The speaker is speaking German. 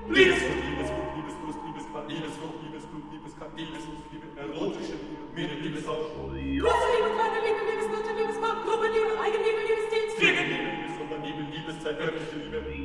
Liebesfrucht, Liebesdurst, Liebesqual, Liebesfrucht, Liebesblut, Liebeskalt, Liebesluft, Liebe, erotische Liebe, Mene, Liebesausch. Große Liebe, kleine Liebe, Liebesgötter, Liebespaar, Gruppenliebe, Eigenliebe, Liebesdienst. Fliegenliebe, Liebeswunder, Liebe, Liebeszeit, göttliche Liebe.